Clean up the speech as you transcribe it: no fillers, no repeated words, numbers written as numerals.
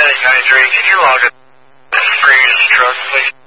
93, can you log a previous truck, please?